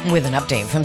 With an update from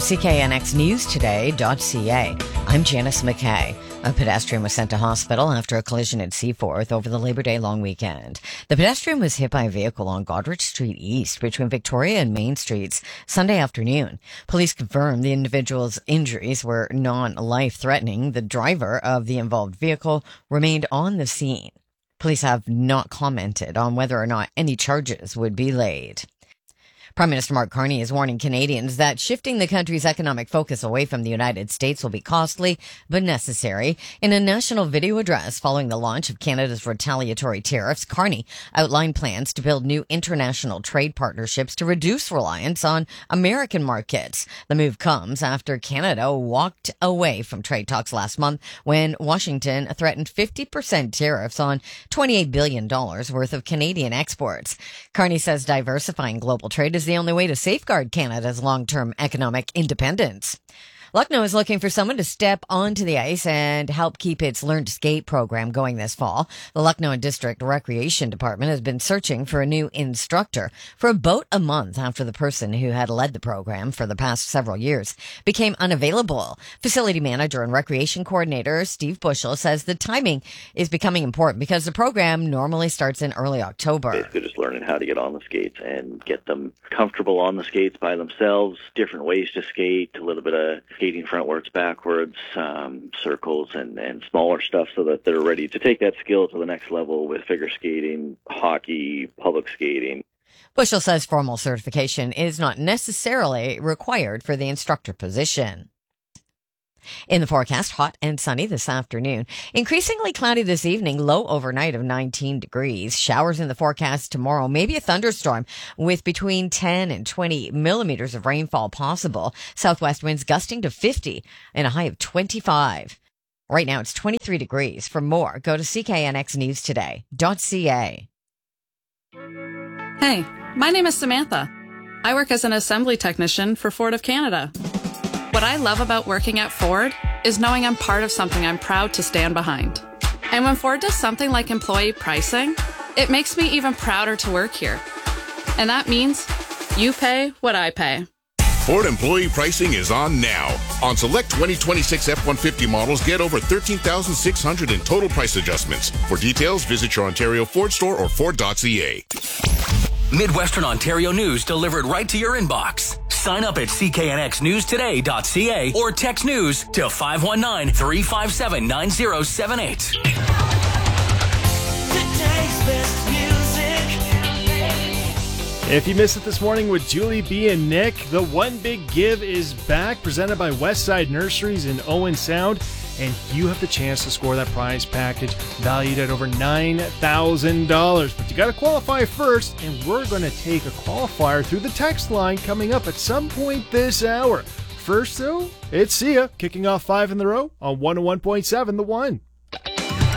CKNXNewsToday.ca, I'm Janice McKay. A pedestrian was sent to hospital after a collision at Seaforth over the Labor Day long weekend. The pedestrian was hit by a vehicle on Goderich Street East between Victoria and Main Streets Sunday afternoon. Police confirmed the individual's injuries were non-life-threatening. The driver of the involved vehicle remained on the scene. Police have not commented on whether or not any charges would be laid. Prime Minister Mark Carney is warning Canadians that shifting the country's economic focus away from the United States will be costly but necessary. In a national video address following the launch of Canada's retaliatory tariffs, Carney outlined plans to build new international trade partnerships to reduce reliance on American markets. The move comes after Canada walked away from trade talks last month when Washington threatened 50% tariffs on $28 billion worth of Canadian exports. Carney says diversifying global trade is the only way to safeguard Canada's long-term economic independence. Lucknow is looking for someone to step onto the ice and help keep its Learn to Skate program going this fall. The Lucknow District Recreation Department has been searching for a new instructor for about a month after the person who had led the program for the past several years became unavailable. Facility manager and recreation coordinator Steve Bushell says the timing is becoming important because the program normally starts in early October. Basically just learning how to get on the skates and get them comfortable on the skates by themselves, different ways to skate, a little bit of skating frontwards, backwards, circles, and smaller stuff so that they're ready to take that skill to the next level with figure skating, hockey, public skating. Bushell says formal certification is not necessarily required for the instructor position. In the forecast, hot and sunny this afternoon. Increasingly cloudy this evening, low overnight of 19 degrees. Showers in the forecast tomorrow, maybe a thunderstorm with between 10 and 20 millimeters of rainfall possible. Southwest winds gusting to 50 and a high of 25. Right now it's 23 degrees. For more, go to CKNXNewsToday.ca. Hey, my name is Samantha. I work as an assembly technician for Ford of Canada. What I love about working at Ford is knowing I'm part of something I'm proud to stand behind. And when Ford does something like employee pricing, it makes me even prouder to work here. And that means you pay what I pay. Ford employee pricing is on now. On select 2026 F-150 models, get over $13,600 in total price adjustments. For details, visit your Ontario Ford store or Ford.ca. Midwestern Ontario news delivered right to your inbox. Sign up at cknxnewstoday.ca or text news to 519-357-9078. If you missed it this morning with Julie B. and Nick, the One Big Give is back, presented by Westside Nurseries in Owen Sound, and you have the chance to score that prize package valued at over $9,000. But you got to qualify first, and we're going to take a qualifier through the text line coming up at some point this hour. First, though, it's Sia, kicking off 5 in the row on 101.7 The One.